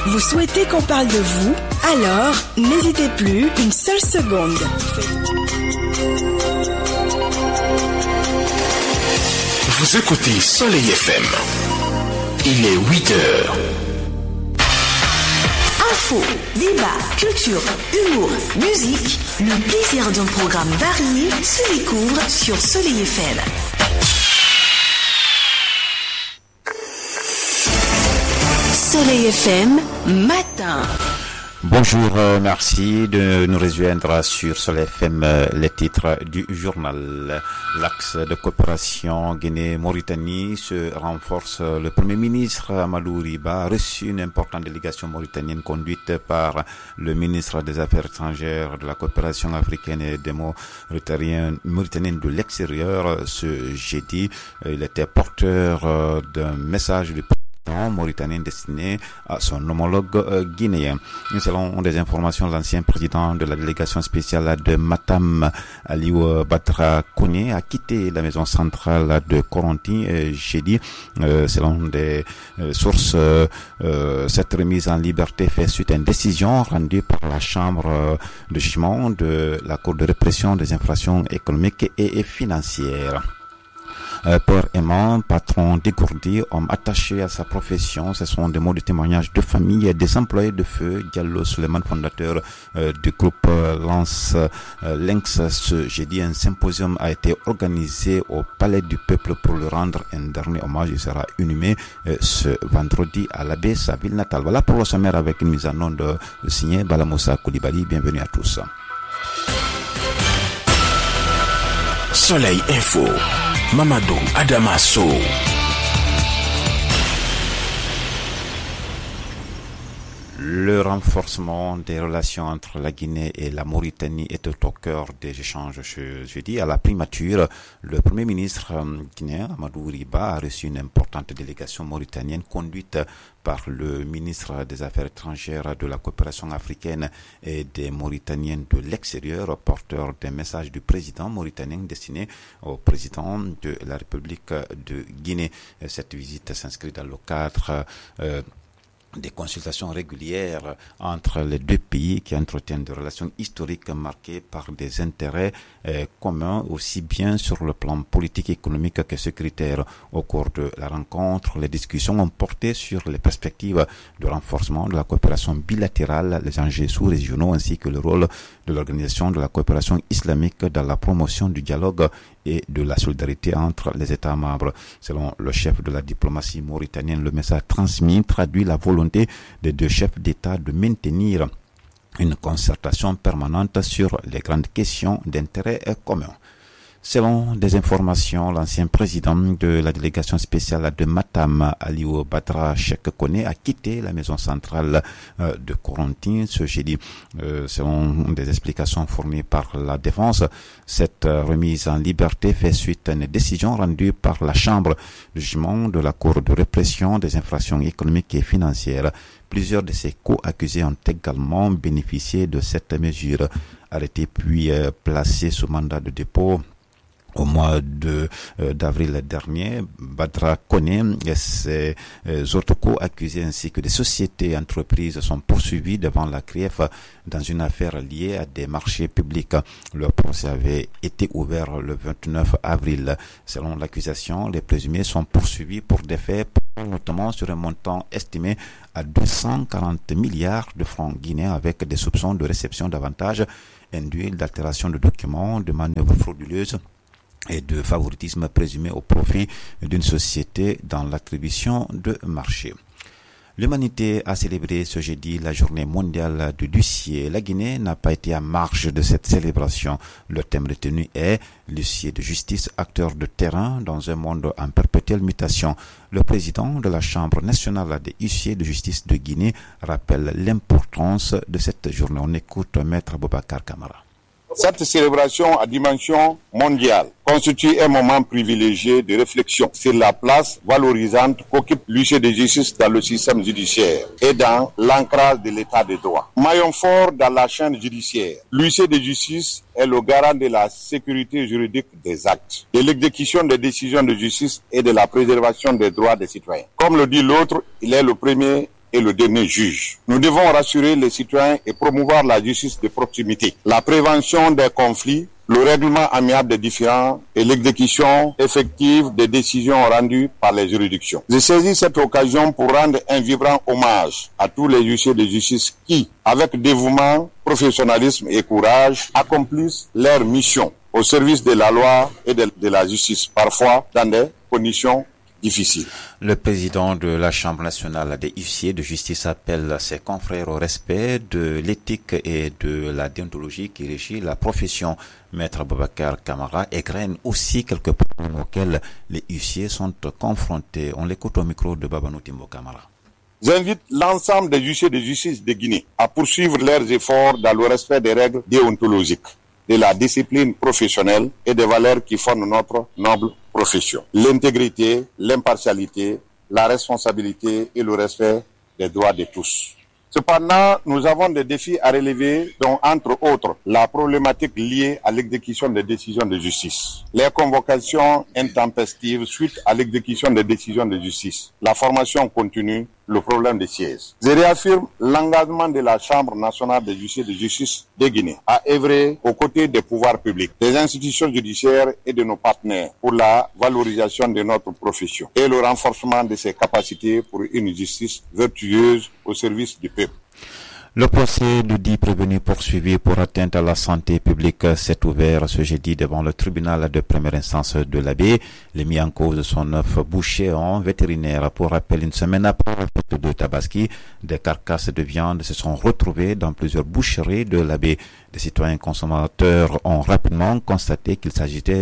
Vous souhaitez qu'on parle de vous? Alors, n'hésitez plus une seule seconde. Vous écoutez Soleil FM. Il est 8h. Info, débat, culture, humour, musique, le plaisir d'un programme varié se découvre sur Soleil FM. Soleil FM, matin. Bonjour, merci de nous rejoindre sur Soleil FM, les titres du journal. L'axe de coopération Guinée-Mauritanie se renforce. Le Premier ministre Amadou Riba a reçu une importante délégation mauritanienne conduite par le ministre des Affaires étrangères, de la coopération africaine et des Mauritaniennes de l'extérieur ce jeudi. Il était porteur d'un message du mauritanien destiné à son homologue guinéen. Selon des informations, l'ancien président de la délégation spéciale de Matam, Aliou Badra Koné, a quitté la maison centrale de Coronti jeudi. Selon des sources, cette remise en liberté fait suite à une décision rendue par la chambre de jugement de la Cour de répression des infractions économiques et financières. Père aimant, patron dégourdi, homme attaché à sa profession, ce sont des mots de témoignage de famille et des employés de feu. Diallo Suleiman, fondateur du groupe Lynx, ce jeudi, un symposium a été organisé au Palais du Peuple pour lui rendre un dernier hommage. Il sera inhumé ce vendredi à l'abbé, sa ville natale. Voilà pour le sommaire avec une mise en onde signée Balamoussa Koulibaly. Bienvenue à tous. Soleil Info. Mamadou Adamasso. Le renforcement des relations entre la Guinée et la Mauritanie était au cœur des échanges ce jeudi. À la primature, le Premier ministre guinéen, Amadou Riba, a reçu une importante délégation mauritanienne conduite par le ministre des Affaires étrangères, de la coopération africaine et des Mauritaniennes de l'extérieur, porteur d'un message du président mauritanien destiné au président de la République de Guinée. Cette visite s'inscrit dans le cadre des consultations régulières entre les deux pays qui entretiennent des relations historiques marquées par des intérêts communs aussi bien sur le plan politique, économique que sécuritaire. Au cours de la rencontre, les discussions ont porté sur les perspectives de renforcement de la coopération bilatérale, les enjeux sous-régionaux ainsi que le rôle de l'Organisation de la coopération islamique dans la promotion du dialogue et de la solidarité entre les États membres. Selon le chef de la diplomatie mauritanienne, le message transmis traduit la volonté des deux chefs d'État de maintenir une concertation permanente sur les grandes questions d'intérêt commun. Selon des informations, l'ancien président de la délégation spéciale de Matam, Aliou Badra Koné, a quitté la maison centrale de Coronti ce jeudi. Selon des explications fournies par la défense, cette remise en liberté fait suite à une décision rendue par la chambre de jugement de la Cour de répression des infractions économiques et financières. Plusieurs de ses co-accusés ont également bénéficié de cette mesure. Arrêté puis placé sous mandat de dépôt au mois d'avril dernier, Badra Koné et ses autres co-accusés ainsi que des sociétés et entreprises sont poursuivis devant la CRIEF dans une affaire liée à des marchés publics. Leur procès avait été ouvert le 29 avril. Selon l'accusation, les présumés sont poursuivis pour des faits notamment sur un montant estimé à 240 milliards de francs guinéens avec des soupçons de réception d'avantages induits, d'altération de documents, de manœuvres frauduleuses et de favoritisme présumé au profit d'une société dans l'attribution de marchés. L'humanité a célébré ce jeudi la journée mondiale du l'huissier. La Guinée n'a pas été à marge de cette célébration. Le thème retenu est l'huissier de justice, acteur de terrain dans un monde en perpétuelle mutation. Le président de la Chambre nationale des huissiers de justice de Guinée rappelle l'importance de cette journée. On écoute Maître Boubacar Camara. Cette célébration à dimension mondiale constitue un moment privilégié de réflexion sur la place valorisante qu'occupe l'huissier de justice dans le système judiciaire et dans l'ancrage de l'état de droit. Maillon fort dans la chaîne judiciaire, l'huissier de justice est le garant de la sécurité juridique des actes, de l'exécution des décisions de justice et de la préservation des droits des citoyens. Comme le dit l'autre, il est le premier est le dernier juge. Nous devons rassurer les citoyens et promouvoir la justice de proximité, la prévention des conflits, le règlement amiable des différends et l'exécution effective des décisions rendues par les juridictions. Je saisis cette occasion pour rendre un vibrant hommage à tous les huissiers de justice qui, avec dévouement, professionnalisme et courage, accomplissent leur mission au service de la loi et de la justice, parfois dans des conditions difficile. Le président de la Chambre nationale des huissiers de justice appelle ses confrères au respect de l'éthique et de la déontologie qui régit la profession. Maître Boubacar Camara égrène aussi quelques problèmes auxquels les huissiers sont confrontés. On l'écoute au micro de Babanou Timbo Camara. J'invite l'ensemble des huissiers de justice de Guinée à poursuivre leurs efforts dans le respect des règles déontologiques, de la discipline professionnelle et des valeurs qui fondent notre noble profession. L'intégrité, l'impartialité, la responsabilité et le respect des droits de tous. Cependant, nous avons des défis à relever, dont entre autres la problématique liée à l'exécution des décisions de justice, les convocations intempestives suite à l'exécution des décisions de justice, la formation continue, le problème des sièges. Je réaffirme l'engagement de la Chambre nationale des huissiers de justice de Guinée à œuvrer aux côtés des pouvoirs publics, des institutions judiciaires et de nos partenaires pour la valorisation de notre profession et le renforcement de ses capacités pour une justice vertueuse au service du peuple. Le procès de 10 prévenus poursuivis pour atteinte à la santé publique s'est ouvert ce jeudi devant le tribunal de première instance de l'Abbé. Les mis en cause sont 9 bouchers vétérinaires. Pour rappel, une semaine après la fête de Tabaski, des carcasses de viande se sont retrouvées dans plusieurs boucheries de l'Abbé. Les citoyens consommateurs ont rapidement constaté qu'il s'agissait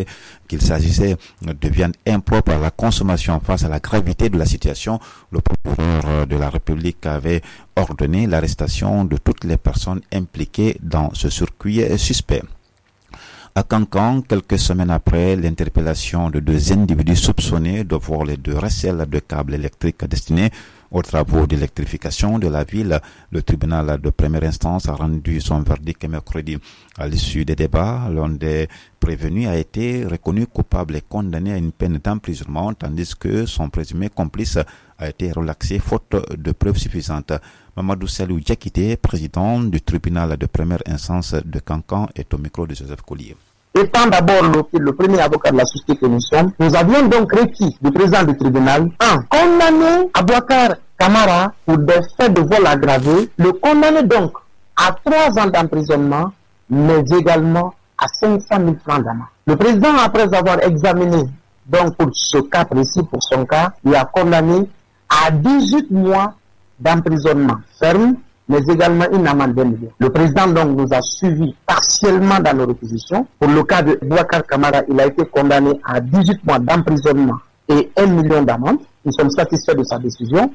de viande impropre à la consommation. Face à la gravité de la situation, le procureur de la République avait ordonné l'arrestation de toutes les personnes impliquées dans ce circuit suspect. À Cancan, quelques semaines après l'interpellation de 2 individus soupçonnés de voler de recels de câbles électriques destinés aux travaux d'électrification de la ville, le tribunal de première instance a rendu son verdict mercredi. À l'issue des débats, l'un des prévenus a été reconnu coupable et condamné à une peine d'emprisonnement, tandis que son présumé complice a été relaxé faute de preuves suffisantes. Mamadou Salou Diakité, président du tribunal de première instance de Cancan, est au micro de Joseph Collier. Étant d'abord le premier avocat de la société que nous sommes, nous avions donc requis du président du tribunal condamner Boubacar Camara pour des faits de vol aggravé, le condamner donc à 3 ans d'emprisonnement, mais également à 500 000 francs d'amende. Le président, après avoir examiné donc pour ce cas précis, pour son cas, il a condamné à 18 mois d'emprisonnement ferme, mais également une amende d'1 million. Le président donc nous a suivis partiellement dans nos réquisitions. Pour le cas de Boubacar Camara, il a été condamné à 18 mois d'emprisonnement et 1 million d'amende. Nous sommes satisfaits de sa décision.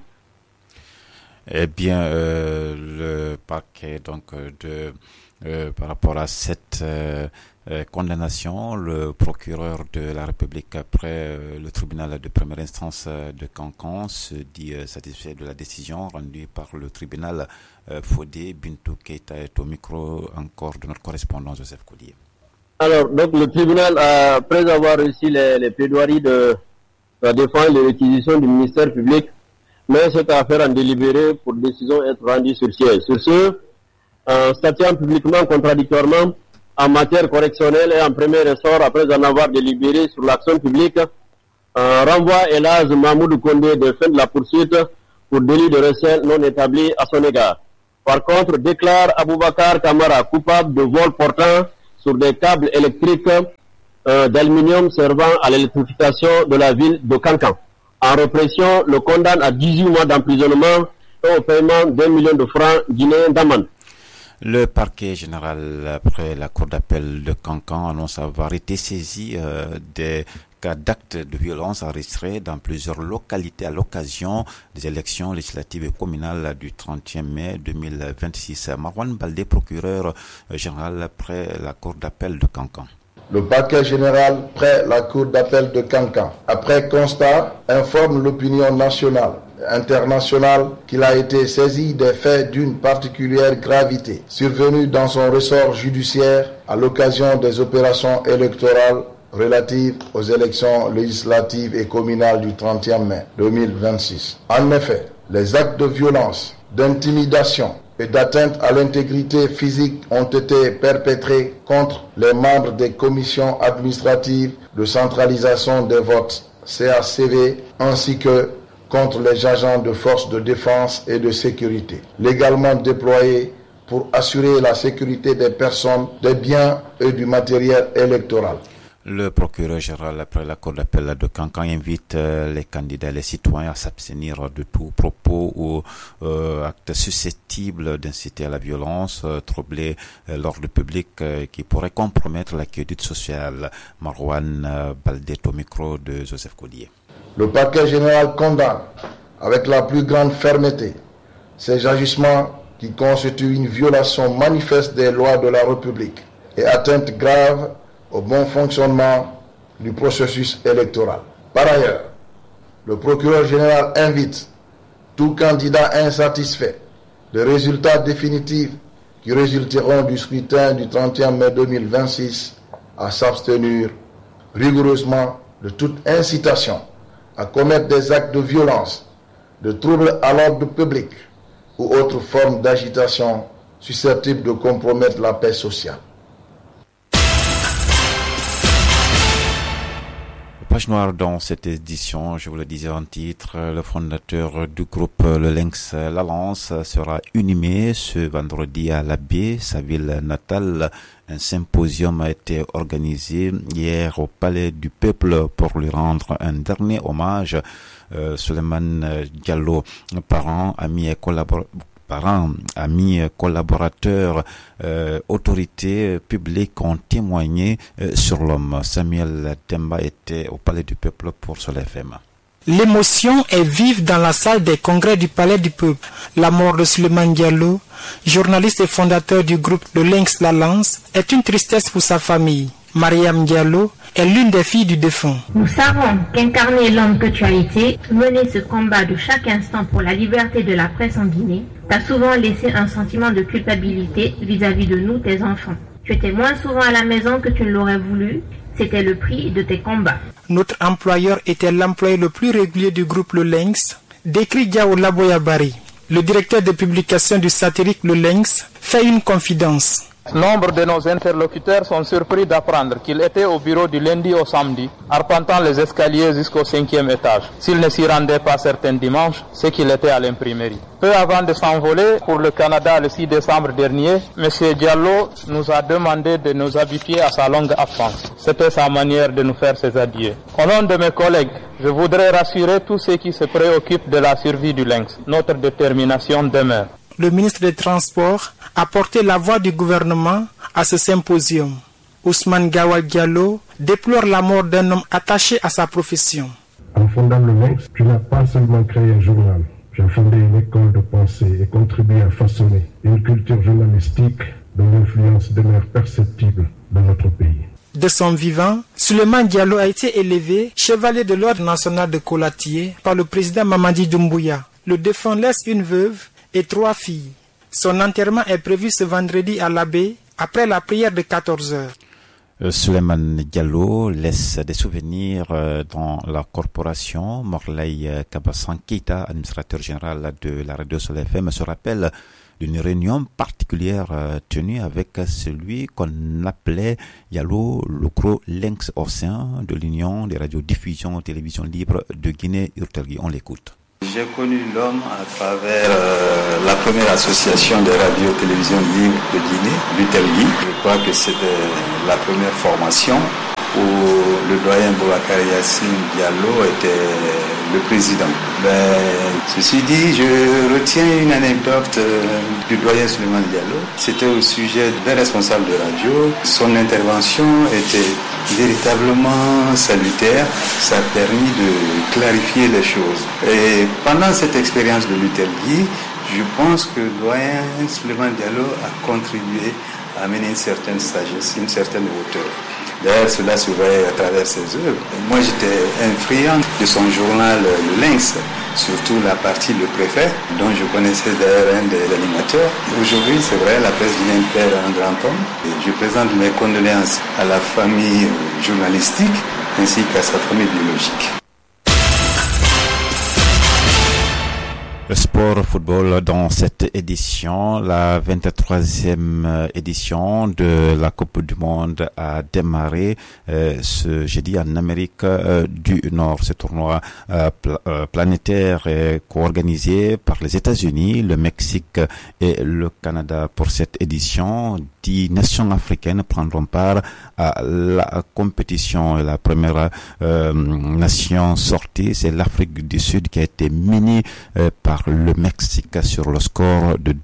Eh bien, le parquet donc par rapport à cette condamnation, le procureur de la République après le tribunal de première instance de Cancan se dit satisfait de la décision rendue par le tribunal. Fodé Bintou Keita est au micro encore de notre correspondant Joseph Collier. Alors, donc le tribunal, après avoir reçu les plaidoiries de la défense et les réquisitions du ministère public, met cette affaire en délibéré pour décision être rendue sur siège. Sur ce, en statuant publiquement contradictoirement en matière correctionnelle et en premier ressort, après en avoir délibéré sur l'action publique, renvoie Elhaj Mahmoud Kondé de fin de la poursuite pour délit de recel non établi à son égard. Par contre, déclare Boubacar Camara coupable de vol portant sur des câbles électriques d'aluminium servant à l'électrification de la ville de Cancan. En répression, le condamne à 18 mois d'emprisonnement et au paiement d'1 million de francs guinéens d'amende. Le parquet général, après la cour d'appel de Cancan, annonce avoir été saisi des cas d'actes de violence enregistrés dans plusieurs localités à l'occasion des élections législatives et communales du 31 mai 2026. Marwan Baldé, procureur général près la cour d'appel de Cancan. Le parquet général près la cour d'appel de Cancan, après constat, informe l'opinion nationale international qu'il a été saisi des faits d'une particulière gravité survenus dans son ressort judiciaire à l'occasion des opérations électorales relatives aux élections législatives et communales du 31 mai 2026. En effet, Les actes de violence, d'intimidation et d'atteinte à l'intégrité physique ont été perpétrés contre les membres des commissions administratives de centralisation des votes CACV ainsi que contre les agents de forces de défense et de sécurité, légalement déployés pour assurer la sécurité des personnes, des biens et du matériel électoral. Le procureur général, après la cour d'appel de Kankan, invite les candidats et les citoyens à s'abstenir de tout propos ou actes susceptibles d'inciter à la violence, troubler l'ordre public qui pourrait compromettre la quiétude sociale. Marwan Baldet au micro de Joseph Kodier. Le parquet général condamne avec la plus grande fermeté ces agissements qui constituent une violation manifeste des lois de la République et atteinte grave au bon fonctionnement du processus électoral. Par ailleurs, le procureur général invite tout candidat insatisfait des résultats définitifs qui résulteront du scrutin du 31 mai 2026 à s'abstenir rigoureusement de toute incitation à commettre des actes de violence, de troubles à l'ordre public ou autres formes d'agitation susceptibles de compromettre la paix sociale. Page noire dans cette édition, je vous le disais en titre, le fondateur du groupe Le Lynx Lalance sera inhumé ce vendredi à l'Abbé, sa ville natale. Un symposium a été organisé hier au Palais du Peuple pour lui rendre un dernier hommage. Souleymane Diallo, parents, amis et collaborateurs, autorités publiques ont témoigné sur l'homme. Samuel Demba était au Palais du Peuple pour Soleil FM. L'émotion est vive dans la salle des congrès du Palais du Peuple. La mort de Souleymane Diallo, journaliste et fondateur du groupe Le Lynx Lalance, est une tristesse pour sa famille. Mariam Diallo est l'une des filles du défunt. Nous savons qu'incarner l'homme que tu as été, mener ce combat de chaque instant pour la liberté de la presse en Guinée, t'a souvent laissé un sentiment de culpabilité vis-à-vis de nous, tes enfants. Tu étais moins souvent à la maison que tu ne l'aurais voulu, c'était le prix de tes combats. Notre employeur était l'employé le plus régulier du groupe Le Lynx, décrit Diao Laboyabari. Le directeur de publication du satirique Le Lynx fait une confidence. Nombre de nos interlocuteurs sont surpris d'apprendre qu'il était au bureau du lundi au samedi, arpentant les escaliers jusqu'au 5e étage. S'il ne s'y rendait pas certains dimanches, c'est qu'il était à l'imprimerie. Peu avant de s'envoler pour le Canada le 6 décembre dernier, M. Diallo nous a demandé de nous habituer à sa longue absence. C'était sa manière de nous faire ses adieux. Au nom de mes collègues, je voudrais rassurer tous ceux qui se préoccupent de la survie du lynx. Notre détermination demeure. Le ministre des Transports a porté la voix du gouvernement à ce symposium. Ousmane Gawal Diallo déplore la mort d'un homme attaché à sa profession. En fondant le Lynx, tu n'as pas seulement créé un journal, tu as fondé une école de pensée et contribué à façonner une culture journalistique dont l'influence demeure perceptible dans notre pays. De son vivant, Souleymane Diallo a été élevé chevalier de l'ordre national de Colatier par le président Mamadi Doumbouya. Le défunt laisse une veuve et 3 filles. Son enterrement est prévu ce vendredi à l'Abbé, après la prière de 14h. Souleymane Diallo laisse des souvenirs dans la corporation. Morley Kabassan Keita, administrateur général de la radio Soleil FM, se rappelle d'une réunion particulière tenue avec celui qu'on appelait Diallo Lokro Lynx au sein de l'Union des radiodiffusions télévision libre de Guinée-Urtelgui. On l'écoute. J'ai connu l'homme à travers la première association des radios-télévisions libres de Guinée, l'Urtelgui. Je crois que c'était la première formation où le doyen Boubacar Yassine Diallo était le président. Ceci dit, je retiens une anecdote du doyen Souleymane Diallo. C'était au sujet d'un responsable de radio. Son intervention était véritablement salutaire. Ça a permis de clarifier les choses. Et pendant cette expérience de l'Urtelgui, je pense que le doyen Souleymane Diallo a contribué à amener une certaine sagesse, une certaine hauteur. D'ailleurs, cela se voyait à travers ses œuvres. Moi, j'étais un friand de son journal Le Lynx, surtout la partie Le Préfet, dont je connaissais d'ailleurs un des animateurs. Aujourd'hui, c'est vrai, la presse guinéenne perd un grand homme. Et je présente mes condoléances à la famille journalistique ainsi qu'à sa famille biologique. Sport football dans cette édition, la 23e édition de la Coupe du Monde a démarré ce jeudi en Amérique du Nord. Ce tournoi planétaire est co-organisé par les États-Unis, le Mexique et le Canada. Pour cette édition, 10 nations africaines prendront part à la compétition. La première nation sortie, c'est l'Afrique du Sud qui a été menée par le Mexique sur le score de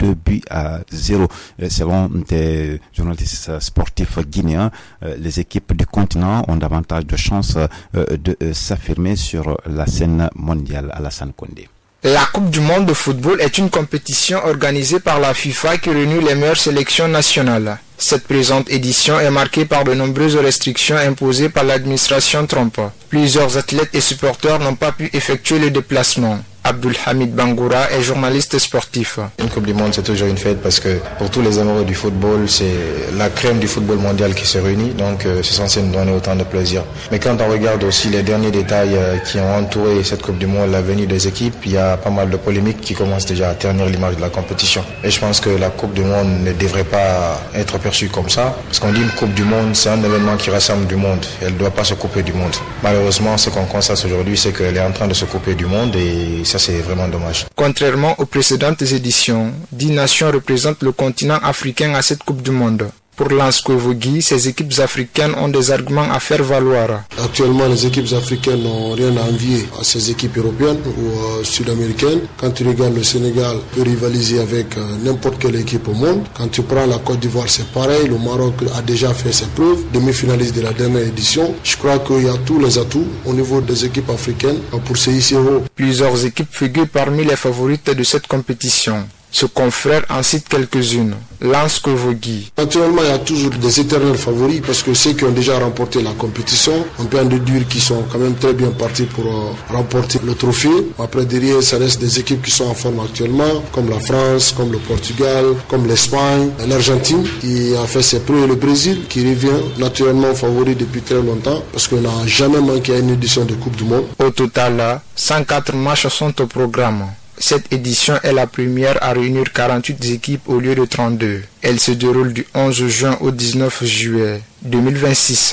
2-0. Selon des journalistes sportifs guinéens, les équipes du continent ont davantage de chances de s'affirmer sur la scène mondiale. Alassane Condé. La Coupe du Monde de football est une compétition organisée par la FIFA qui réunit les meilleures sélections nationales. Cette présente édition est marquée par de nombreuses restrictions imposées par l'administration Trump. Plusieurs athlètes et supporters n'ont pas pu effectuer le déplacement. Abdul Hamid Bangoura est journaliste sportif. Une Coupe du Monde, c'est toujours une fête parce que pour tous les amoureux du football, c'est la crème du football mondial qui se réunit. Donc c'est censé nous donner autant de plaisir. Mais quand on regarde aussi les derniers détails qui ont entouré cette Coupe du Monde, la venue des équipes, il y a pas mal de polémiques qui commencent déjà à ternir l'image de la compétition. Et je pense que la Coupe du Monde ne devrait pas être perçue comme ça. Parce qu'on dit une Coupe du Monde, c'est un événement qui rassemble du monde. Elle ne doit pas se couper du monde. Malheureusement, ce qu'on constate aujourd'hui, c'est qu'elle est en train de se couper du monde et ça, c'est vraiment dommage. Contrairement aux précédentes éditions, 10 nations représentent le continent africain à cette Coupe du Monde. Pour Lance Kovogui, ces équipes africaines ont des arguments à faire valoir. Actuellement, les équipes africaines n'ont rien à envier à ces équipes européennes ou sud-américaines. Quand tu regardes le Sénégal, peut rivaliser avec n'importe quelle équipe au monde. Quand tu prends la Côte d'Ivoire, c'est pareil. Le Maroc a déjà fait ses preuves, demi-finaliste de la dernière édition. Je crois qu'il y a tous les atouts au niveau des équipes africaines pour se hisser haut. Plusieurs équipes figurent parmi les favorites de cette compétition. Ce confrère en cite quelques-unes. Lance Kovogui. Naturellement, il y a toujours des éternels favoris parce que ceux qui ont déjà remporté la compétition, on peut en déduire qu'ils sont quand même très bien partis pour remporter le trophée. Après, derrière, ça reste des équipes qui sont en forme actuellement, comme la France, comme le Portugal, comme l'Espagne, l'Argentine qui a fait ses preuves et le Brésil qui revient naturellement favori depuis très longtemps parce qu'on n'a jamais manqué à une édition de Coupe du Monde. Au total, 104 matchs sont au programme. Cette édition est la première à réunir 48 équipes au lieu de 32. Elle se déroule du 11 juin au 19 juillet 2026.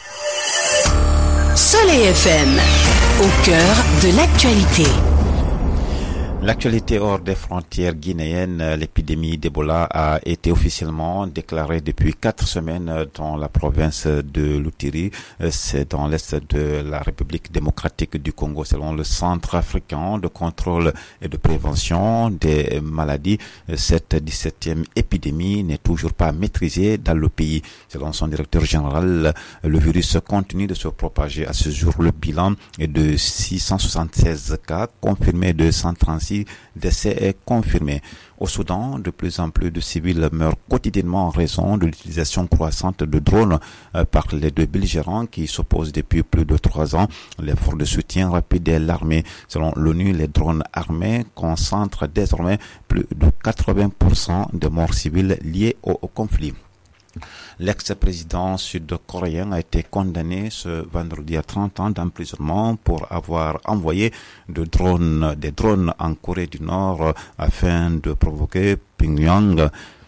Soleil FM, au cœur de l'actualité. L'actualité hors des frontières guinéennes, l'épidémie d'Ebola a été officiellement déclarée depuis 4 semaines dans la province de Loutiri. C'est dans l'est de la République démocratique du Congo, selon le Centre africain de contrôle et de prévention des maladies. Cette 17e épidémie n'est toujours pas maîtrisée dans le pays. Selon son directeur général, le virus continue de se propager. À ce jour, le bilan est de 676 cas confirmés, 236 décès est confirmé. Au Soudan, de plus en plus de civils meurent quotidiennement en raison de l'utilisation croissante de drones par les deux belligérants qui s'opposent depuis plus de 3 ans. L'effort de soutien rapide de l'armée. Selon l'ONU, les drones armés concentrent désormais plus de 80% des morts civiles liées au conflit. L'ex-président sud-coréen a été condamné ce vendredi à 30 ans d'emprisonnement pour avoir envoyé des drones en Corée du Nord afin de provoquer Pyongyang,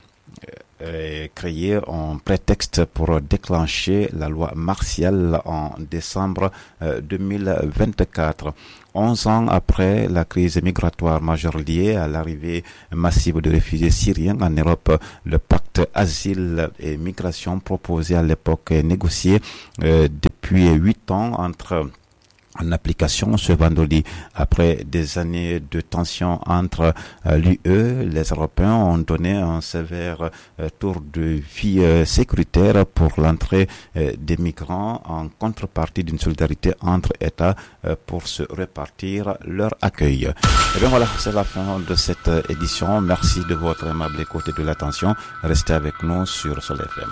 créé un prétexte pour déclencher la loi martiale en décembre 2024. 11 ans après la crise migratoire majeure liée à l'arrivée massive de réfugiés syriens en Europe, le pacte asile et migration proposé à l'époque est négocié depuis 8 ans en application ce vendredi. Après des années de tension entre l'UE, les Européens ont donné un sévère tour de vie sécuritaire pour l'entrée des migrants en contrepartie d'une solidarité entre États pour se répartir leur accueil. Et bien voilà, c'est la fin de cette édition. Merci de votre aimable écoute et de l'attention. Restez avec nous sur Soleil FM.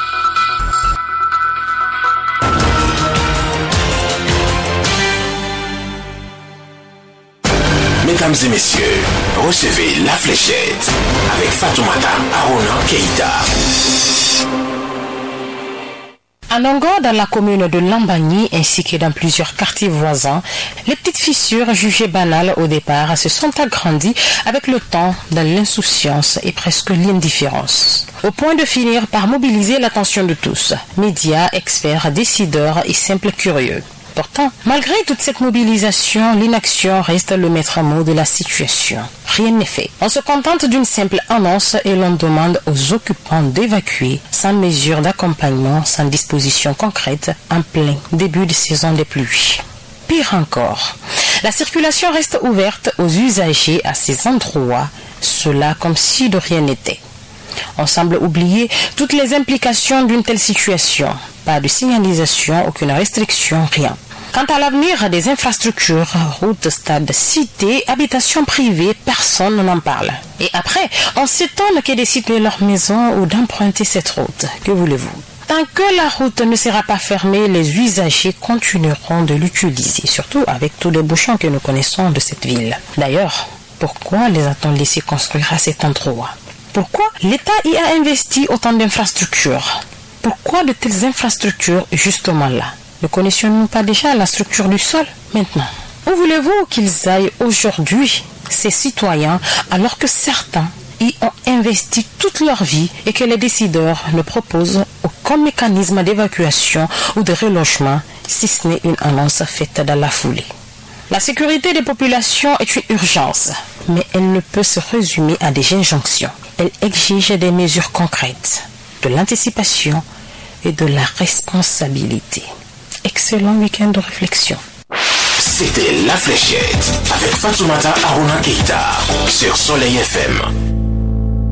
Mesdames et messieurs, recevez la fléchette avec Fatoumata Arona Keïta. À Nongo, dans la commune de Lambagny, ainsi que dans plusieurs quartiers voisins, les petites fissures jugées banales au départ se sont agrandies avec le temps dans l'insouciance et presque l'indifférence, au point de finir par mobiliser l'attention de tous, médias, experts, décideurs et simples curieux. Pourtant, malgré toute cette mobilisation, l'inaction reste le maître mot de la situation. Rien n'est fait. On se contente d'une simple annonce et l'on demande aux occupants d'évacuer sans mesure d'accompagnement, sans disposition concrète, en plein début de saison des pluies. Pire encore, la circulation reste ouverte aux usagers à ces endroits, cela comme si de rien n'était. On semble oublier toutes les implications d'une telle situation. Pas de signalisation, aucune restriction, rien. Quant à l'avenir des infrastructures, routes, stades, cités, habitations privées, personne n'en parle. Et après, on s'étonne qu'ils décident de leur maison ou d'emprunter cette route. Que voulez-vous? Tant que la route ne sera pas fermée, les usagers continueront de l'utiliser, surtout avec tous les bouchons que nous connaissons de cette ville. D'ailleurs, pourquoi les a-t-on laissés construire à cet endroit? Pourquoi l'État y a investi autant d'infrastructures? Pourquoi de telles infrastructures justement là? Ne connaissions-nous pas déjà la structure du sol? Maintenant, où voulez-vous qu'ils aillent aujourd'hui, ces citoyens, alors que certains y ont investi toute leur vie et que les décideurs ne proposent aucun mécanisme d'évacuation ou de relogement, si ce n'est une annonce faite dans la foulée? La sécurité des populations est une urgence, mais elle ne peut se résumer à des injonctions. Elle exige des mesures concrètes, de l'anticipation et de la responsabilité. Excellent week-end de réflexion. C'était La Fléchette avec Fatoumata Aruna Keita sur Soleil FM.